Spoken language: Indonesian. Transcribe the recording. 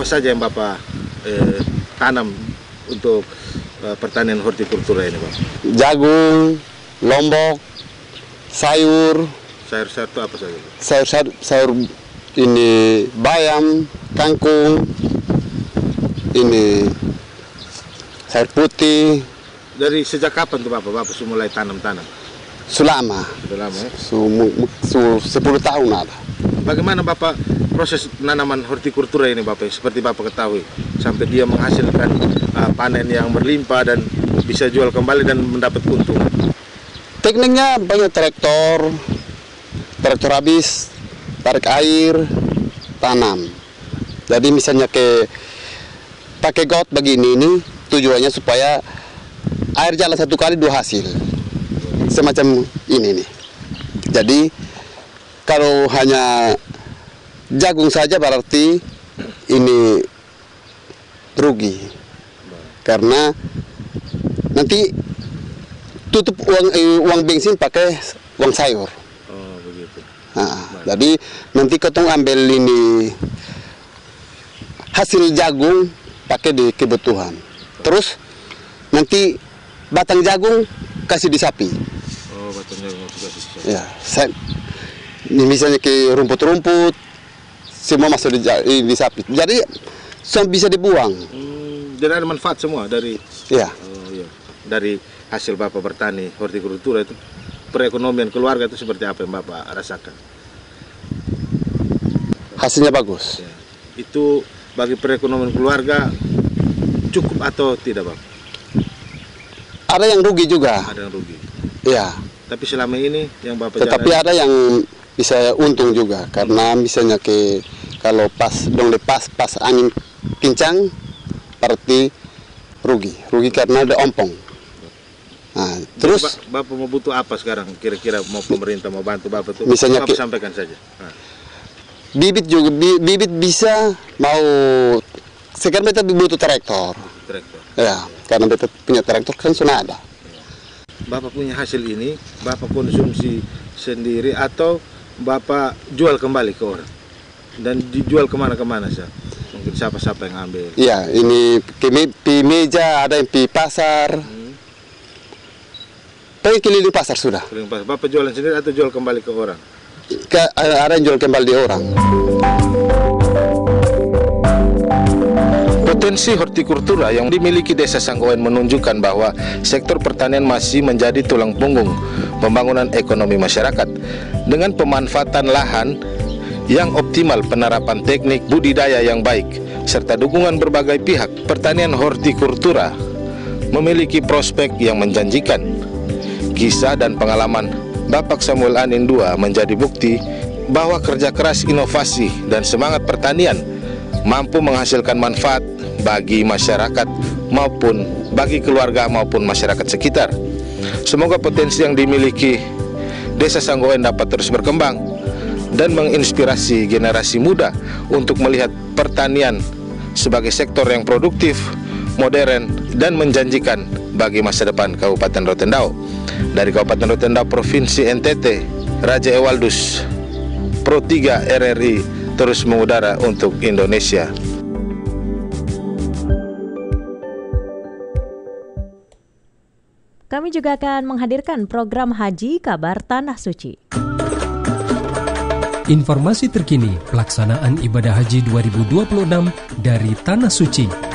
apa saja yang Bapak tanam untuk pertanian hortikultura ini, Pak? Jagung, lombok, sayur. Sayur-sayur itu apa saja, Pak? Sayur ini bayam, kangkung, ini sayur putih. Dari sejak kapan tuh Bapak mulai tanam-tanam? Sulama. Sudah lama ya? 10 tahun ada. Bagaimana Bapak proses penanaman hortikultura ini Bapak, seperti Bapak ketahui, sampai dia menghasilkan panen yang berlimpah dan bisa jual kembali dan mendapat untung? Tekniknya banyak traktor habis, tarik air, tanam. Jadi misalnya pakai got begini ini tujuannya supaya air jalan satu kali 2 hasil. Semacam ini nih. Jadi kalau hanya jagung saja berarti ini rugi. Karena nanti tutup uang bensin pakai uang sayur. Oh, begitu. Jadi nanti ketong ambil ini hasil jagung pakai di kebutuhan. Terus nanti batang jagung kasih di sapi. Oh, batang jagung juga di sapi. Ya, ini misalnya ke rumput-rumput semua masuk di sapi. Jadi semua bisa dibuang. Jadi ada manfaat semua dari. Ya. Oh, iya. Dari hasil Bapak bertani hortikultura itu, perekonomian keluarga itu seperti apa yang Bapak rasakan? Hasilnya bagus. Ya. Itu bagi perekonomian keluarga cukup atau tidak, Bapak? Ada yang rugi juga. Ada yang rugi. Ya. Tapi selama ini yang Bapak tetapi ada yang bisa untung juga karena misalnya kalau pas angin kencang berarti rugi karena ada ompong. Nah, terus Bapak mau butuh apa sekarang? Kira-kira mau pemerintah mau bantu Bapak tuh? Misalnya Bapak sampaikan saja. Bibit juga, bibit bisa mau. Sekarang kita butuh traktor. Ya, karena kita punya traktor kan sudah ada. Bapak punya hasil ini, Bapak konsumsi sendiri atau Bapak jual kembali ke orang? Dan dijual kemana-kemana sih? Mungkin siapa-siapa yang ambil? Iya, ini di meja, ada yang di pasar. Tapi keliling pasar sudah. Bapak jualan sendiri atau jual kembali ke orang? Ada yang jual kembali di orang. Potensi hortikultura yang dimiliki Desa Sanggoen menunjukkan bahwa sektor pertanian masih menjadi tulang punggung pembangunan ekonomi masyarakat. Dengan pemanfaatan lahan yang optimal, penerapan teknik budidaya yang baik, serta dukungan berbagai pihak, pertanian hortikultura memiliki prospek yang menjanjikan. Kisah dan pengalaman Bapak Samuel Anin II menjadi bukti bahwa kerja keras, inovasi, dan semangat pertanian mampu menghasilkan manfaat bagi masyarakat maupun bagi keluarga maupun masyarakat sekitar. Semoga potensi yang dimiliki Desa Sanggoen dapat terus berkembang dan menginspirasi generasi muda untuk melihat pertanian sebagai sektor yang produktif, modern, dan menjanjikan bagi masa depan Kabupaten Rotendao. Dari Kabupaten Rotendao, Provinsi NTT, Raja Ewaldus, Pro 3 RRI terus mengudara untuk Indonesia. Kami juga akan menghadirkan program Haji Kabar Tanah Suci. Informasi terkini pelaksanaan ibadah haji 2026 dari Tanah Suci.